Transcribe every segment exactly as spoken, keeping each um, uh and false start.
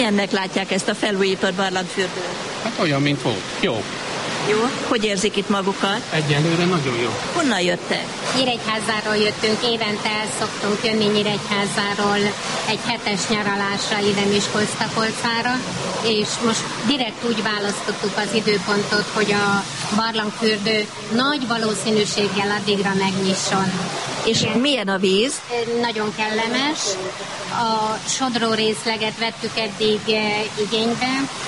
Milyennek látják ezt a felújított barlangfürdőt? Hát olyan, mint volt. Jó. Jó? Hogy érzik itt magukat? Egyelőre nagyon jó. Honnan jöttek? Nyíregyházáról jöttünk, évente el szoktunk jönni Nyíregyházáról egy hetes nyaralásra ide Miskolc-Tapolcára, és most direkt úgy választottuk az időpontot, hogy a barlangfürdő nagy valószínűséggel addigra megnyisson. És igen. Milyen a víz? Nagyon kellemes. A sodró részleget vettük eddig igénybe.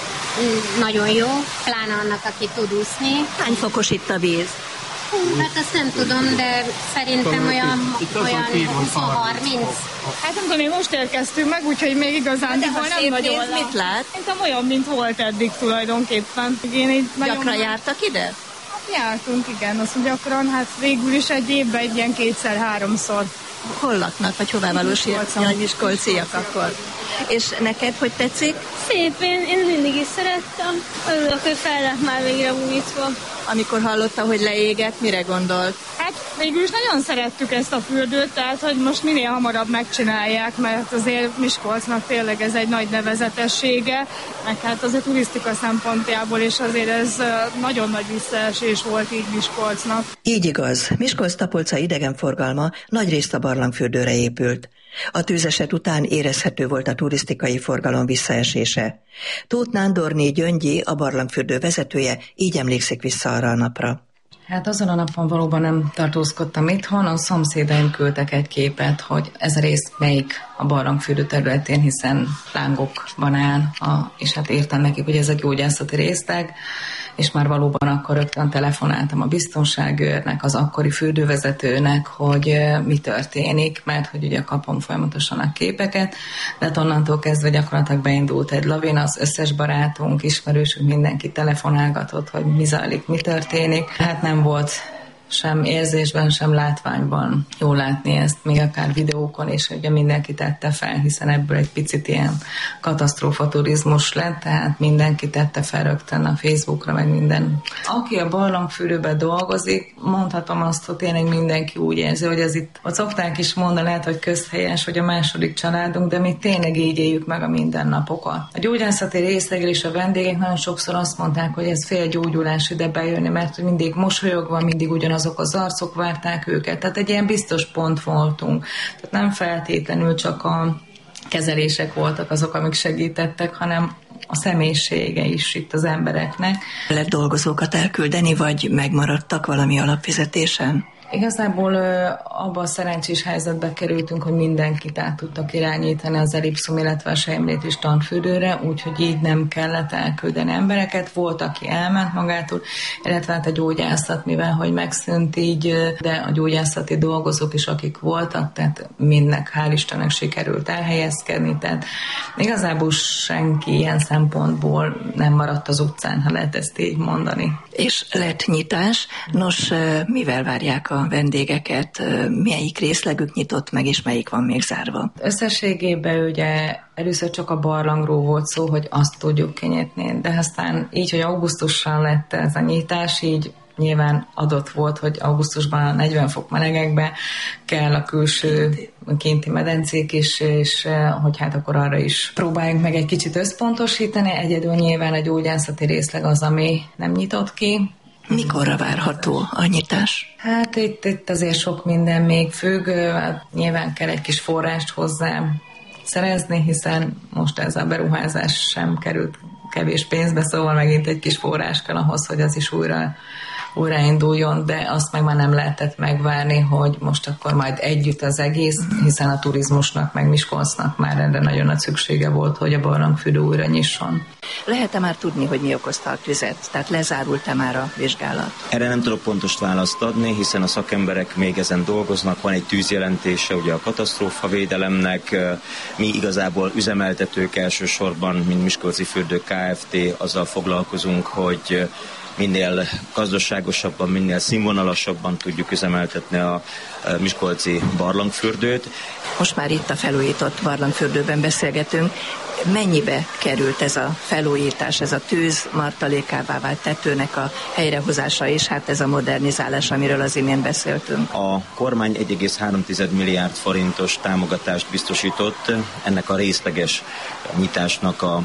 Nagyon jó, pláne annak, aki tud úszni. Hány fokos itt a víz? Hú, hát azt nem tudom, de szerintem olyan, olyan húsz-harminc. Hát nem tudom, mi most érkeztünk meg, úgyhogy még igazán nem nagyon néz, mit lát? Szerintem olyan, mint volt eddig tulajdonképpen. Én így gyakran nagyon... jártak ide? Hát jártunk, igen, azt gyakran, hát végül is egy évben egy ilyen kétszer-háromszor. Hol laknak, vagy hová valósítják a miskolciak akkor? És neked hogy tetszik? Szép, én, én mindig is szerettem. Örülök, hogy fel lett már végre újítva. Amikor hallotta, hogy leégett, mire gondolt? Hát végül is nagyon szerettük ezt a fürdőt, tehát hogy most minél hamarabb megcsinálják, mert azért Miskolcnak tényleg ez egy nagy nevezetessége, meg hát azért turisztika szempontjából is azért ez nagyon nagy visszaesés volt így Miskolcnak. Így igaz, Miskolc-Tapolca idegenforgalma nagyrészt a barlangfürdőre épült. A tűzeset után érezhető volt a turisztikai forgalom visszaesése. Tóth Nándorné Gyöngyi, a barlangfürdő vezetője, így emlékszik vissza arra a napra. Hát azon a napon valóban nem tartózkodtam itthon, a szomszédaim küldtek egy képet, hogy ez a rész melyik a barlangfürdő területén, hiszen lángokban áll, a, és hát írtam nekik, hogy ez a gyógyászati részleg, és már valóban akkor rögtön telefonáltam a biztonságőrnek, az akkori fürdővezetőnek, hogy mi történik, mert hogy ugye kapom folyamatosan a képeket, de hát onnantól kezdve gyakorlatilag beindult egy lavina, az összes barátunk, ismerősünk, mindenki telefonálgatott, hogy mi zajlik, mi történik. Hát nem volt sem érzésben, sem látványban jól látni ezt, még akár videókon, és ugye mindenki tette fel, hiszen ebből egy picit ilyen katasztrófa turizmus lett, tehát mindenki tette fel rögtön a Facebookra, meg minden. Aki a barlangfürdőben dolgozik, mondhatom azt, hogy tényleg mindenki úgy érzi, hogy ez itt, ott szokták is mondani, lehet, hogy közhelyes, hogy a második családunk, de mi tényleg így éljük meg a mindennapokat. A gyógyászati részlegél és a vendégek nagyon sokszor azt mondták, hogy ez félgyógyulás ide bejönni, mert hogy mindig mosolyogva, mindig ugyan azok az arcok várták őket. Tehát egy ilyen biztos pont voltunk. Tehát nem feltétlenül csak a kezelések voltak azok, amik segítettek, hanem a személyisége is itt az embereknek. Lehet dolgozókat elküldeni, vagy megmaradtak valami alapfizetésen? Igazából abban a szerencsés helyzetbe kerültünk, hogy mindenkit át tudtak irányítani az Elipszum, illetve a Sejmlétis tanfürdőre, úgyhogy így nem kellett elküldeni embereket. Volt, aki elment magától, illetve hát a gyógyászat, mivel hogy megszűnt így, de a gyógyászati dolgozók is, akik voltak, tehát mindnek hál' Istennek sikerült elhelyezkedni, tehát igazából senki ilyen szempontból nem maradt az utcán, ha lehet ezt így mondani. És lett nyitás, nos, mivel várják a vendégeket, melyik részlegük nyitott meg, és melyik van még zárva? Összességében ugye először csak a barlangról volt szó, hogy azt tudjuk kinyitni, de aztán így, hogy augusztussal lett ez a nyitás, így nyilván adott volt, hogy augusztusban a negyven fok melegekbe kell a külső kinti medencék is, és hogy hát akkor arra is próbáljunk meg egy kicsit összpontosítani. Egyedül nyilván a gyógyászati részleg az, ami nem nyitott ki. Mikorra várható a nyitás? Hát itt, itt azért sok minden még függ, hát nyilván kell egy kis forrást hozzá szerezni, hiszen most ez a beruházás sem került kevés pénzbe, szóval megint egy kis forrás kell ahhoz, hogy az is újra újrainduljon, de azt meg már nem lehetett megvárni, hogy most akkor majd együtt az egész, hiszen a turizmusnak, meg Miskolcnak már erre nagyon nagy szüksége volt, hogy a barlangfürdő újra nyisson. Lehet-e már tudni, hogy mi okozta a tüzet? Tehát lezárult-e már a vizsgálat? Erre nem tudok pontos választ adni, hiszen a szakemberek még ezen dolgoznak, van egy tűzjelentése ugye a katasztrófavédelemnek, mi igazából üzemeltetők elsősorban, mint Miskolci Fürdő Kft. Azzal foglalkozunk, hogy minél gazdaságosabban, minél színvonalasabban tudjuk üzemeltetni a miskolci barlangfürdőt. Most már itt a felújított barlangfürdőben beszélgetünk. Mennyibe került ez a felújítás, ez a tűz martalékává vált tetőnek a helyrehozása, és hát ez a modernizálás, amiről az imént beszéltünk? A kormány egy egész három milliárd forintos támogatást biztosított ennek a részleges nyitásnak a